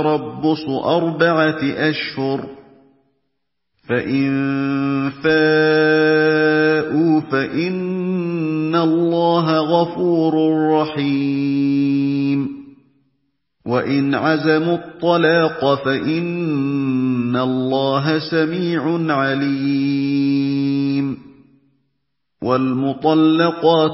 تَرَبُّصُ 4 أشهر ۖ فَإِن فَاءُوا فَإِنَّ اللَّهَ غَفُورٌ رَّحِيمٌ وَإِنْ عَزَمُوا الطَّلَاقَ فَإِنَّ اللَّهَ سَمِيعٌ عَلِيمٌ وَالْمُطَلَّقَاتُ